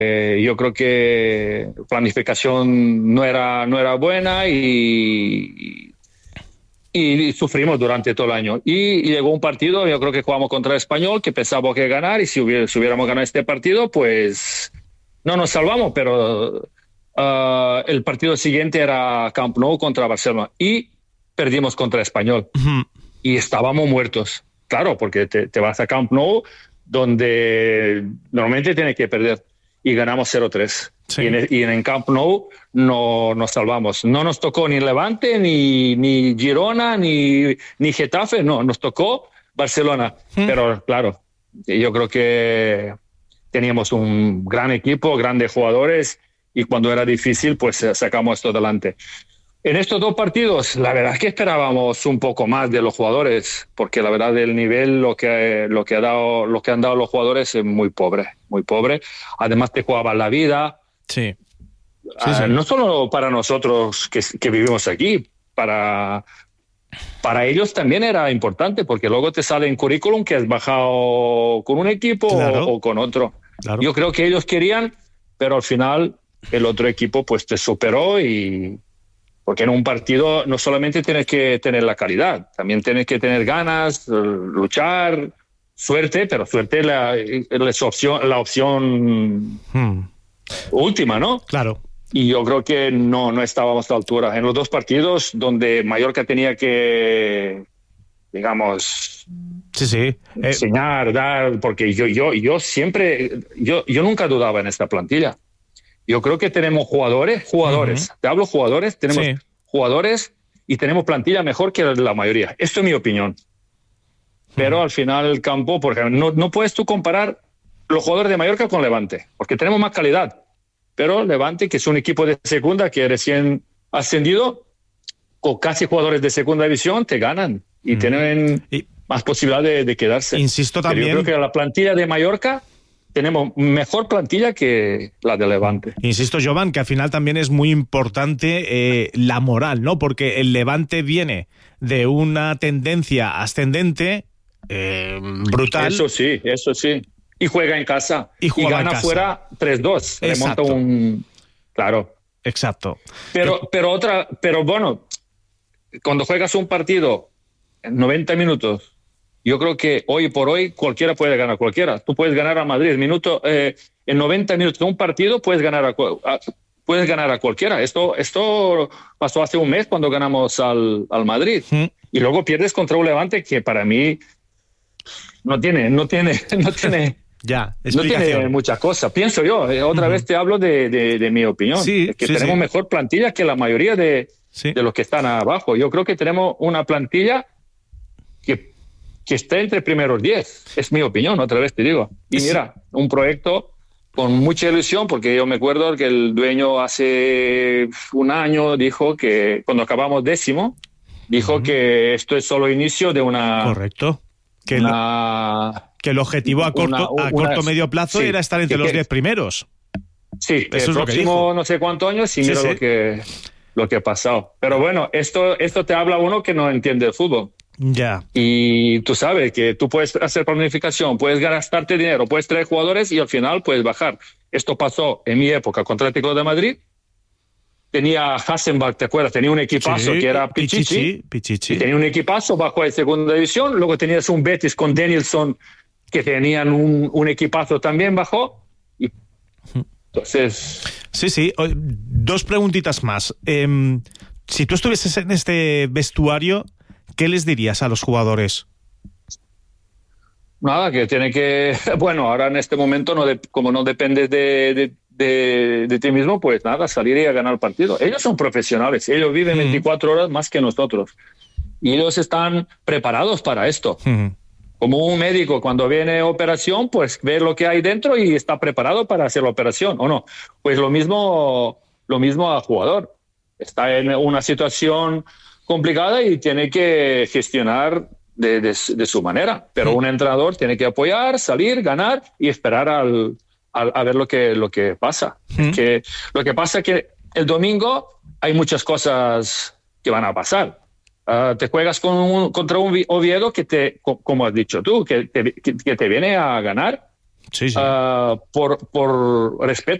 Yo creo que planificación no era buena y sufrimos durante todo el año. Y llegó un partido, yo creo que jugamos contra el Español, que pensábamos que ganar, y si hubiéramos ganado este partido, pues no nos salvamos, pero el partido siguiente era Camp Nou contra Barcelona y perdimos contra Español Ujú. y estábamos muertos. Claro, porque te vas a Camp Nou, donde normalmente tienes que perder, y ganamos 0-3. Sí. Y en Camp Nou no nos salvamos. No nos tocó ni Levante, ni Girona, ni Getafe, no, nos tocó Barcelona. Pero claro, yo creo que teníamos un gran equipo, grandes jugadores, y cuando era difícil, pues sacamos esto adelante. En estos dos partidos, la verdad es que esperábamos un poco más de los jugadores, porque la verdad el nivel, lo que han dado los jugadores es muy pobre, muy pobre. Además te jugaban la vida, Sí. Sí, sí. no solo para nosotros que vivimos aquí, para ellos también era importante, porque luego te sale en currículum que has bajado con un equipo Claro. o con otro. Claro. Yo creo que ellos querían, pero al final el otro equipo pues te superó, y porque en un partido no solamente tienes que tener la calidad, también tienes que tener ganas, luchar, suerte, pero suerte es la opción última, ¿no? Claro. Y yo creo que no estábamos a la altura. En los dos partidos donde Mallorca tenía que, digamos, Sí, sí. enseñar, dar, porque yo siempre, yo nunca dudaba en esta plantilla. Yo creo que tenemos jugadores, te hablo jugadores, tenemos Sí. jugadores y tenemos plantilla mejor que la mayoría. Esto es mi opinión. Pero al final el campo, por ejemplo, no puedes tú comparar los jugadores de Mallorca con Levante, porque tenemos más calidad. Pero Levante, que es un equipo de segunda que recién ascendido, con casi jugadores de segunda división, te ganan y tienen Y- más posibilidad de quedarse. Insisto Pero también. yo creo que la plantilla de Mallorca tenemos mejor plantilla que la de Levante. Insisto, Jovan, que al final también es muy importante la moral, ¿no? Porque el Levante viene de una tendencia ascendente brutal. Eso sí. Y juega en casa. Y juega gana en casa. fuera 3-2. Exacto. Remonta un... Claro. Exacto. Pero bueno, cuando juegas un partido en 90 minutos, yo creo que hoy por hoy cualquiera puede ganar cualquiera. Tú puedes ganar a Madrid en 90 minutos de un partido, puedes ganar a cualquiera. Esto pasó hace un mes cuando ganamos al Madrid. Y luego pierdes contra un Levante que para mí no tiene Ya, no tiene explicación. muchas cosas, pienso yo. Otra vez te hablo de mi opinión. Sí, Es que sí, tenemos sí. mejor plantilla que la mayoría de los que están abajo. Yo creo que tenemos una plantilla que está entre primeros 10. Es mi opinión, otra vez te digo. Y mira, un proyecto con mucha ilusión, porque yo me acuerdo que el dueño hace un año dijo que cuando acabamos 10º, dijo que esto es solo inicio de una... Correcto. Que el objetivo a corto medio plazo sí, era estar entre los 10 primeros. Sí, Eso el es lo que próximo dijo. no sé cuántos años y Sí, mira sí. lo que ha pasado. Pero bueno, esto te habla uno que no entiende el fútbol. Ya. Y tú sabes que tú puedes hacer planificación, puedes gastarte dinero, puedes traer jugadores y al final puedes bajar. Esto pasó en mi época contra el Atlético de Madrid. Tenía Hassenbach, ¿te acuerdas? Tenía un equipazo que era Pichichi. Y tenía un equipazo bajo de segunda división. Luego tenías un Betis con Danielson que tenían un equipazo también bajo. Y entonces... Sí. Dos preguntitas más. Si tú estuvieses en este vestuario, ¿qué les dirías a los jugadores? Nada, que tiene que... Bueno, ahora en este momento, como no dependes de ti mismo, pues nada, salir y a ganar el partido. Ellos son profesionales, ellos viven 24 horas más que nosotros. Y ellos están preparados para esto. Como un médico, cuando viene operación, pues ve lo que hay dentro y está preparado para hacer la operación, ¿o no? Pues lo mismo al jugador. Está en una situación complicada y tiene que gestionar de su manera. Pero un entrenador tiene que apoyar, salir, ganar y esperar a ver lo que pasa. Es que lo que pasa es que el domingo hay muchas cosas que van a pasar. Te juegas contra un Oviedo que como has dicho tú, que te viene a ganar Sí, sí. por respeto